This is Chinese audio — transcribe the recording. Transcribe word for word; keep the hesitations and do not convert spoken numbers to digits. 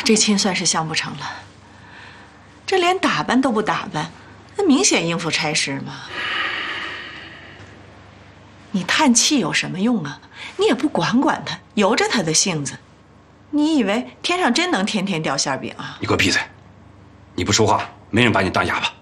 这亲算是相不成了。这连打扮都不打扮，那明显应付差事嘛。你叹气有什么用啊？你也不管管他，由着他的性子。你以为天上真能天天掉馅饼啊？ 你给我闭嘴！你不说话，没人把你当哑巴。